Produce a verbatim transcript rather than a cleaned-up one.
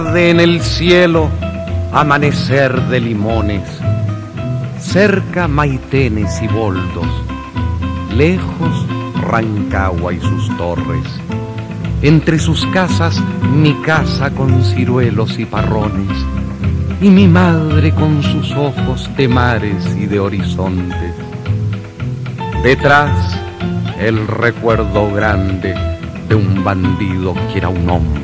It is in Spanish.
En el cielo, amanecer de limones, cerca Maitenes y Boldos, lejos Rancagua y sus torres, entre sus casas mi casa con ciruelos y parrones, y mi madre con sus ojos de mares y de horizontes. Detrás el recuerdo grande de un bandido que era un hombre.